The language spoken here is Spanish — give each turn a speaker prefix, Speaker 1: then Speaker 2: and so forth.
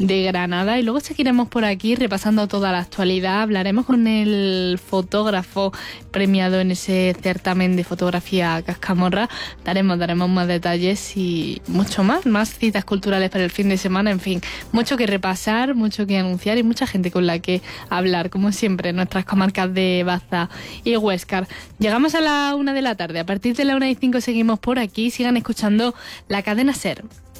Speaker 1: de Granada. Y luego seguiremos por aquí repasando toda la actualidad. Hablaremos con el fotógrafo premiado en ese certamen de fotografía Cascamorra. Daremos más detalles y mucho más citas culturales para el fin de semana. En fin, mucho que repasar, mucho que anunciar y mucha gente con la que hablar, como siempre, en nuestras comarcas de Baza y Huéscar. Llegamos a la 1 de la tarde. A partir de la 1:05 seguimos por aquí. Sigan escuchando la cadena SER.